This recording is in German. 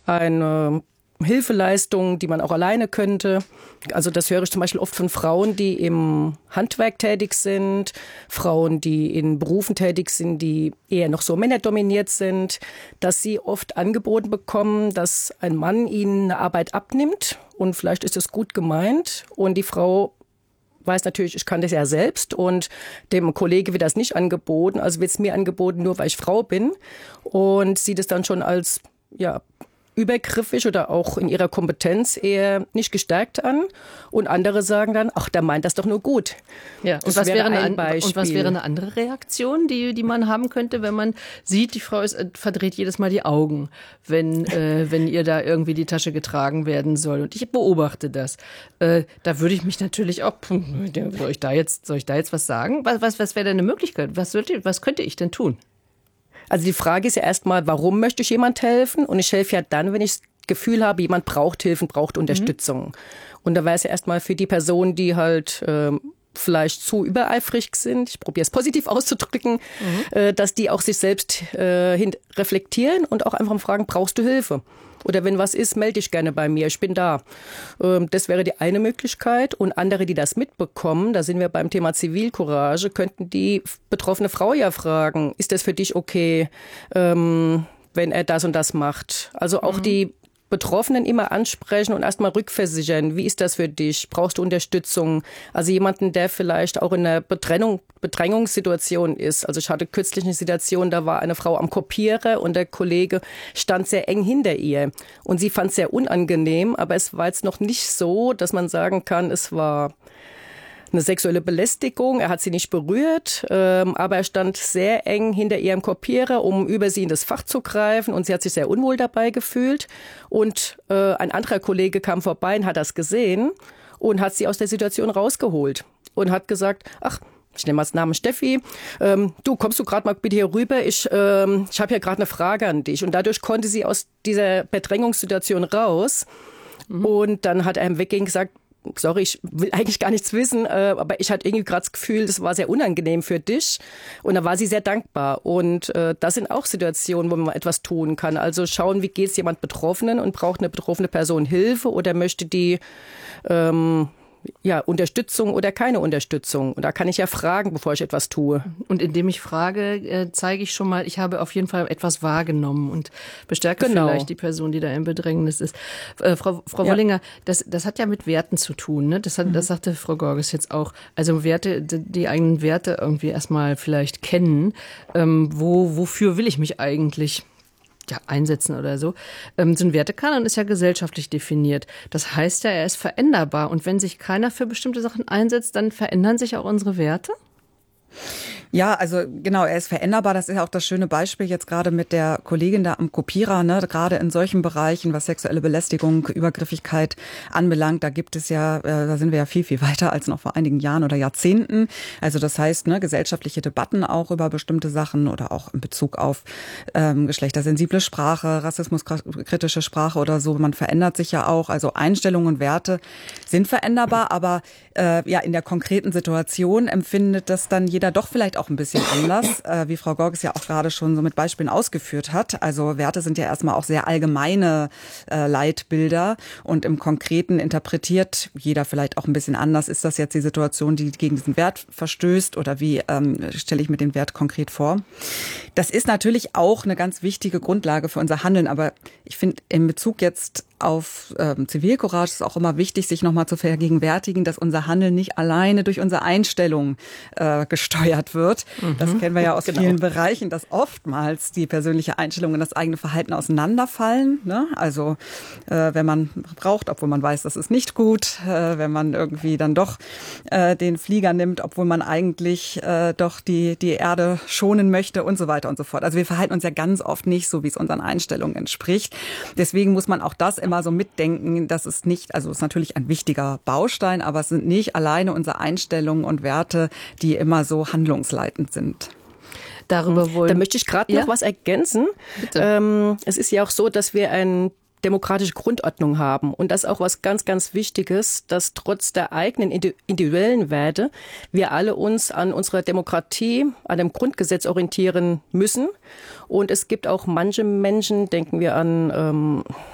eine Hilfeleistung, die man auch alleine könnte. Also das höre ich zum Beispiel oft von Frauen, die im Handwerk tätig sind, Frauen, die in Berufen tätig sind, die eher noch so männerdominiert sind, dass sie oft angeboten bekommen, dass ein Mann ihnen eine Arbeit abnimmt und vielleicht ist es gut gemeint und die Frau weiß natürlich, ich kann das ja selbst und dem Kollege wird das nicht angeboten, also wird es mir angeboten, nur weil ich Frau bin und sieht es dann schon als, ja, übergriffig oder auch in ihrer Kompetenz eher nicht gestärkt an. Und andere sagen dann, ach, der meint das doch nur gut. Ja, und was wäre eine andere Reaktion, die man haben könnte, wenn man sieht, die Frau verdreht jedes Mal die Augen, wenn ihr da irgendwie die Tasche getragen werden soll. Und ich beobachte das. Da würde ich mich natürlich auch, soll ich da jetzt was sagen? Was wäre denn eine Möglichkeit? Was könnte ich denn tun? Also die Frage ist ja erstmal, warum möchte ich jemand helfen? Und ich helfe ja dann, wenn ich das Gefühl habe, jemand braucht Hilfe, braucht Unterstützung. Und da wäre es ja erstmal für die Personen, die halt vielleicht zu übereifrig sind, ich probiere es positiv auszudrücken, dass die auch sich selbst reflektieren und auch einfach fragen, brauchst du Hilfe? Oder wenn was ist, melde dich gerne bei mir, ich bin da. Das wäre die eine Möglichkeit. Und andere, die das mitbekommen, da sind wir beim Thema Zivilcourage, könnten die betroffene Frau ja fragen, ist das für dich okay, wenn er das und das macht? Also auch die Betroffenen immer ansprechen und erstmal rückversichern. Wie ist das für dich? Brauchst du Unterstützung? Also jemanden, der vielleicht auch in einer Bedrängungssituation ist. Also ich hatte kürzlich eine Situation, da war eine Frau am Kopierer und der Kollege stand sehr eng hinter ihr. Und sie fand es sehr unangenehm, aber es war jetzt noch nicht so, dass man sagen kann, es war eine sexuelle Belästigung. Er hat sie nicht berührt, aber er stand sehr eng hinter ihrem Kopierer, um über sie in das Fach zu greifen. Und sie hat sich sehr unwohl dabei gefühlt. Und ein anderer Kollege kam vorbei und hat das gesehen und hat sie aus der Situation rausgeholt und hat gesagt, ach, ich nehme als Namen Steffi. Du, kommst du gerade mal bitte hier rüber? Ich habe hier gerade eine Frage an dich. Und dadurch konnte sie aus dieser Bedrängungssituation raus. Und dann hat er im Weggehen gesagt, sorry, ich will eigentlich gar nichts wissen, aber ich hatte irgendwie gerade das Gefühl, das war sehr unangenehm für dich. Und da war sie sehr dankbar. Und das sind auch Situationen, wo man etwas tun kann. Also schauen, wie geht es jemand Betroffenen und braucht eine betroffene Person Hilfe oder möchte die Unterstützung oder keine Unterstützung. Und da kann ich ja fragen, bevor ich etwas tue. Und indem ich frage, zeige ich schon mal, ich habe auf jeden Fall etwas wahrgenommen und bestärke vielleicht die Person, die da im Bedrängnis ist. Frau Wollinger, das hat ja mit Werten zu tun, ne? Das sagte Frau Gorges jetzt auch. Also Werte, die eigenen Werte irgendwie erstmal vielleicht kennen. Wofür will ich mich eigentlich einsetzen oder so. So ein Wertekanon ist ja gesellschaftlich definiert. Das heißt ja, er ist veränderbar. Und wenn sich keiner für bestimmte Sachen einsetzt, dann verändern sich auch unsere Werte? Ja, also genau, er ist veränderbar. Das ist ja auch das schöne Beispiel jetzt gerade mit der Kollegin da am Kopierer, ne? Gerade in solchen Bereichen, was sexuelle Belästigung, Übergriffigkeit anbelangt, da gibt es ja, da sind wir ja viel, viel weiter als noch vor einigen Jahren oder Jahrzehnten. Also das heißt, ne, gesellschaftliche Debatten auch über bestimmte Sachen oder auch in Bezug auf geschlechtersensible Sprache, rassismuskritische Sprache oder so. Man verändert sich ja auch. Also Einstellungen und Werte sind veränderbar, aber in der konkreten Situation empfindet das dann jeder doch vielleicht auch ein bisschen anders, wie Frau Gorges ja auch gerade schon so mit Beispielen ausgeführt hat. Also Werte sind ja erstmal auch sehr allgemeine Leitbilder und im Konkreten interpretiert jeder vielleicht auch ein bisschen anders. Ist das jetzt die Situation, die gegen diesen Wert verstößt oder wie stelle ich mir den Wert konkret vor? Das ist natürlich auch eine ganz wichtige Grundlage für unser Handeln, aber ich finde in Bezug jetzt auf Zivilcourage ist auch immer wichtig, sich nochmal zu vergegenwärtigen, dass unser Handeln nicht alleine durch unsere Einstellung gesteuert wird. Das kennen wir ja aus vielen Bereichen, dass oftmals die persönliche Einstellung und das eigene Verhalten auseinanderfallen. Ne? Also wenn man braucht, obwohl man weiß, das ist nicht gut, wenn man irgendwie dann doch den Flieger nimmt, obwohl man eigentlich doch die Erde schonen möchte und so weiter und so fort. Also wir verhalten uns ja ganz oft nicht so, wie es unseren Einstellungen entspricht. Deswegen muss man auch das immer so mitdenken, dass es nicht, also es ist natürlich ein wichtiger Baustein, aber es sind nicht alleine unsere Einstellungen und Werte, die immer so handlungsleitend sind. Da möchte ich gerade noch was ergänzen. Es ist ja auch so, dass wir eine demokratische Grundordnung haben. Und das ist auch was ganz, ganz Wichtiges, dass trotz der eigenen individuellen Werte wir alle uns an unserer Demokratie, an dem Grundgesetz orientieren müssen. Und es gibt auch manche Menschen, denken wir an